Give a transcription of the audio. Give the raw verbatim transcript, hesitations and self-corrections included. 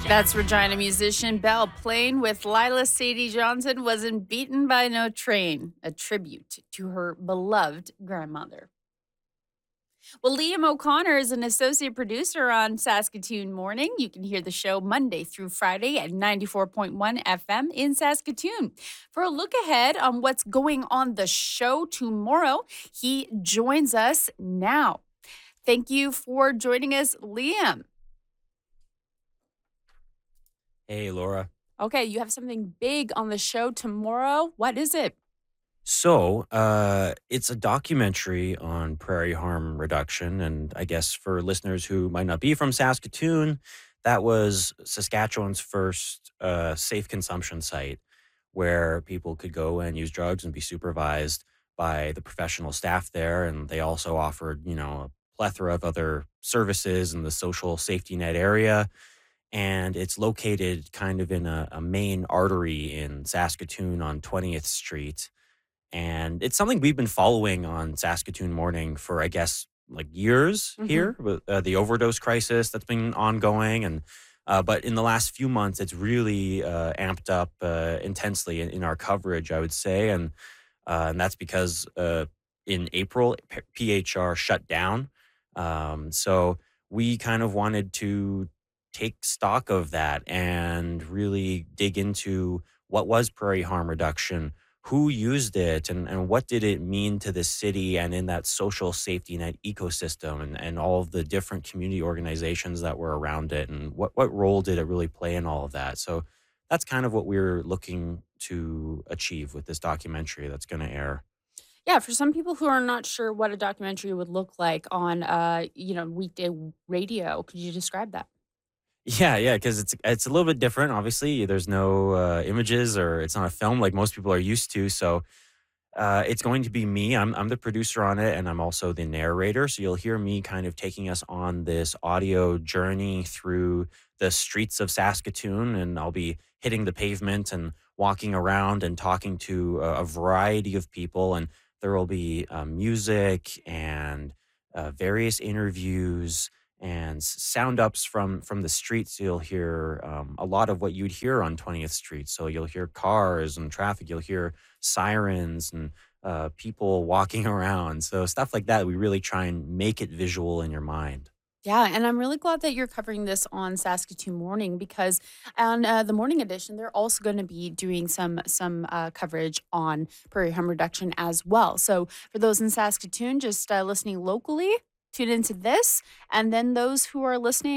That's Regina musician Belle playing with Lila Sadie Johnson wasn't beaten by no train, a tribute to her beloved grandmother. Well, Liam O'Connor is an associate producer on Saskatoon Morning. You can hear the show Monday through Friday at ninety-four point one F M in Saskatoon. For a look ahead on what's going on the show tomorrow, he joins us now. Thank you for joining us, Liam. Hey, Laura. Okay, you have something big on the show tomorrow. What is it? So, uh, it's a documentary on prairie harm reduction. And I guess for listeners who might not be from Saskatoon, that was Saskatchewan's first uh, safe consumption site where people could go and use drugs and be supervised by the professional staff there. And they also offered, you know, a plethora of other services in the social safety net area. And it's located kind of in a, a main artery in Saskatoon on twentieth Street. And it's something we've been following on Saskatoon Morning for, I guess, like years Hmm. here, with uh, the overdose crisis that's been ongoing. And uh, but in the last few months, it's really uh, amped up uh, intensely in, in our coverage, I would say, and uh, and that's because uh, in April, P- PHR shut down. Um, so we kind of wanted to take stock of that and really dig into what was prairie harm reduction, who used it, and, and what did it mean to the city and in that social safety net ecosystem, and, and all of the different community organizations that were around it, and what, what role did it really play in all of that. So that's kind of what we're looking to achieve with this documentary that's going to air. Yeah, for some people who are not sure what a documentary would look like on, uh, you know, weekday w- radio, could you describe that? Yeah, yeah, because it's it's a little bit different. Obviously, there's no uh, images, or it's not a film like most people are used to. So uh, it's going to be me. I'm I'm the producer on it, and I'm also the narrator. So you'll hear me kind of taking us on this audio journey through the streets of Saskatoon, and I'll be hitting the pavement and walking around and talking to a, a variety of people, and there will be uh, music and uh, various interviews and s- sound ups from from the streets. You'll hear um, a lot of what you'd hear on twentieth Street. So you'll hear cars and traffic. You'll hear sirens and uh, people walking around. So stuff like that, we really try and make it visual in your mind. Yeah, and I'm really glad that you're covering this on Saskatoon Morning because on uh, the morning edition, they're also going to be doing some some uh, coverage on prairie harm reduction as well. So for those in Saskatoon just uh, listening locally, tune into this, and then those who are listening